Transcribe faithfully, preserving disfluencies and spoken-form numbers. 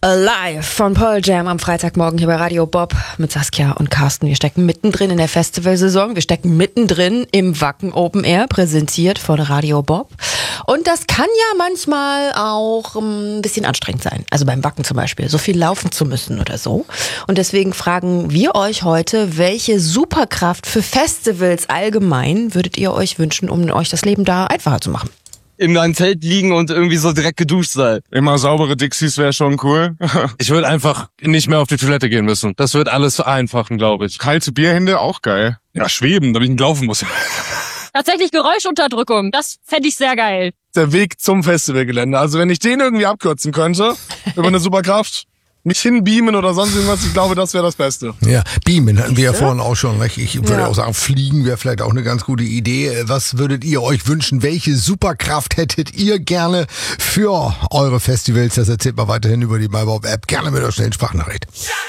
Live von Pearl Jam am Freitagmorgen hier bei Radio Bob mit Saskia und Carsten. Wir stecken mittendrin in der Festivalsaison. Wir stecken mittendrin im Wacken Open Air, präsentiert von Radio Bob. Und das kann ja manchmal auch ein bisschen anstrengend sein. Also beim Wacken zum Beispiel, so viel laufen zu müssen oder so. Und deswegen fragen wir euch heute, welche Superkraft für Festivals allgemein würdet ihr euch wünschen, um euch das Leben da einfacher zu machen? In einem Zelt liegen und irgendwie so direkt geduscht sein. Immer saubere Dixies wäre schon cool. Ich würde einfach nicht mehr auf die Toilette gehen müssen. Das wird alles vereinfachen, glaube ich. Kalte Bierhände, auch geil. Ja, schweben, damit ich nicht laufen muss. Tatsächlich Geräuschunterdrückung, das fände ich sehr geil. Der Weg zum Festivalgelände. Also wenn ich den irgendwie abkürzen könnte, über eine Superkraft, mich hinbeamen oder sonst irgendwas, ich glaube, das wäre das Beste. Ja, beamen hatten wir ja vorhin auch schon. Ich würde Ja. auch sagen, fliegen wäre vielleicht auch eine ganz gute Idee. Was würdet ihr euch wünschen? Welche Superkraft hättet ihr gerne für eure Festivals? Das erzählt mal weiterhin über die MyBob-App. Gerne mit der schnellen Sprachnachricht.